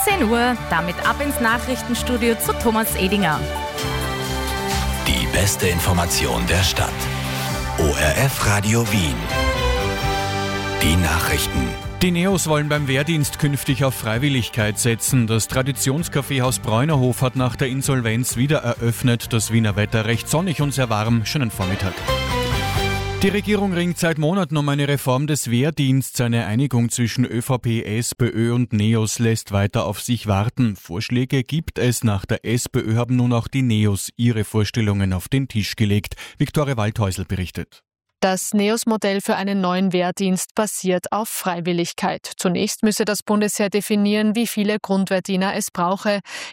10 Uhr, damit ab ins Nachrichtenstudio zu Thomas Edinger. Die beste Information der Stadt. ORF Radio Wien. Die Nachrichten. Die Neos wollen beim Wehrdienst künftig auf Freiwilligkeit setzen. Das Traditionskaffeehaus Bräunerhof hat nach der Insolvenz wieder eröffnet. Das Wiener Wetter recht sonnig und sehr warm. Schönen Vormittag. Die Regierung ringt seit Monaten um eine Reform des Wehrdienstes. Eine Einigung zwischen ÖVP, SPÖ und Neos lässt weiter auf sich warten. Vorschläge gibt es. Nach der SPÖ haben nun auch die Neos ihre Vorstellungen auf den Tisch gelegt. Viktoria Waldhäusl berichtet. Das NEOS-Modell für einen neuen Wehrdienst basiert auf Freiwilligkeit. Zunächst müsse das Bundesheer definieren, wie viele Grundwehrdiener es brauche.